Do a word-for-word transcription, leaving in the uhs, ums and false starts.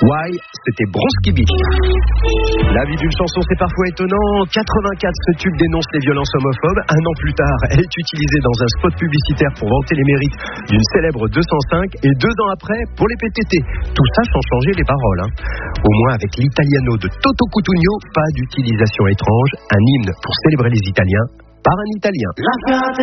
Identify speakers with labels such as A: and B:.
A: Why, c'était Bronski Beat. La vie d'une chanson, c'est parfois étonnant. En quatre-vingt-quatre, ce tube dénonce les violences homophobes. Un an plus tard, elle est utilisée dans un spot publicitaire pour vanter les mérites d'une célèbre deux cent cinq. Et deux ans après, pour les P T T. Tout ça sans changer les paroles. Hein. Au moins, avec l'italiano de Toto Cutugno, pas d'utilisation étrange. Un hymne pour célébrer les Italiens par un Italien.